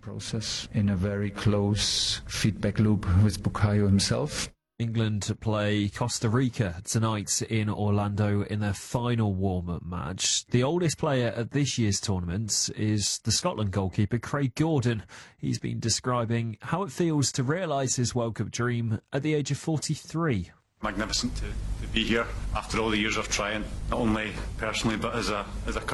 process in a very close feedback loop with Bukayo himself. England play Costa Rica tonight in Orlando in their final warm-up match. The oldest player at this year's tournament is the Scotland goalkeeper Craig Gordon. He's been describing how it feels to realise his World Cup dream at the age of 43. Magnificent to be here after all the years of trying, not only personally but as a